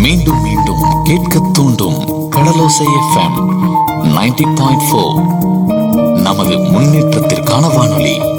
மீண்டும் மீண்டும் கேட்க தூண்டும் கடலோசை எஃப்எம் 90.4. நமது முன்னேற்றத்திற்கான வானொலி.